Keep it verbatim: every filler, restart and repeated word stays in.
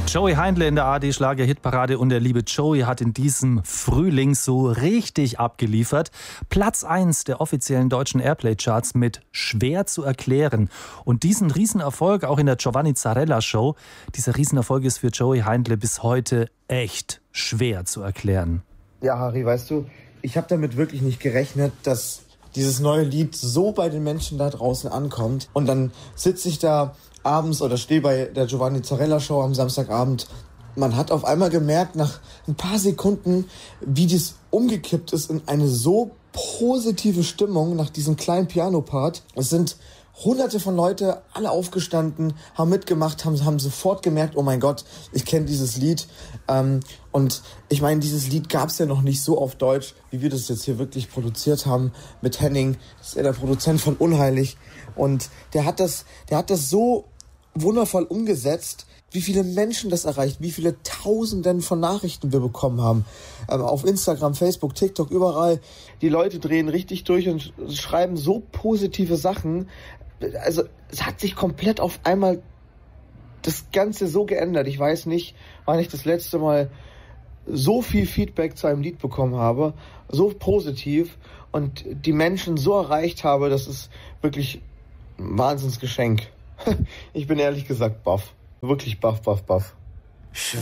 Joey Heindle in der A R D-Schlager-Hitparade und der liebe Joey hat in diesem Frühling so richtig abgeliefert. Platz eins der offiziellen deutschen Airplay-Charts mit Schwer zu erklären. Und diesen Riesenerfolg auch in der Giovanni Zarella Show, dieser Riesenerfolg ist für Joey Heindle bis heute echt schwer zu erklären. Ja, Harry, weißt du, ich habe damit wirklich nicht gerechnet, dass dieses neue Lied so bei den Menschen da draußen ankommt. Und dann sitze ich da abends oder stehe bei der Giovanni Zarella Show am Samstagabend. Man hat auf einmal gemerkt, nach ein paar Sekunden, wie das umgekippt ist in eine so positive Stimmung nach diesem kleinen Piano-Part. Es sind hunderte von Leuten, alle aufgestanden, haben mitgemacht, haben, haben sofort gemerkt, oh mein Gott, ich kenne dieses Lied. Ähm, und ich meine, dieses Lied gab es ja noch nicht so auf Deutsch, wie wir das jetzt hier wirklich produziert haben mit Henning. Das ist ja der Produzent von Unheilig. Und der hat das, der hat das so wundervoll umgesetzt, wie viele Menschen das erreicht, wie viele Tausenden von Nachrichten wir bekommen haben. Ähm, auf Instagram, Facebook, TikTok, überall. Die Leute drehen richtig durch und schreiben so positive Sachen. Also es hat sich komplett auf einmal das Ganze so geändert. Ich weiß nicht, wann ich das letzte Mal so viel Feedback zu einem Lied bekommen habe, so positiv und die Menschen so erreicht habe, das ist wirklich ein Wahnsinnsgeschenk. Ich bin ehrlich gesagt baff. Wirklich baff, baff, baff.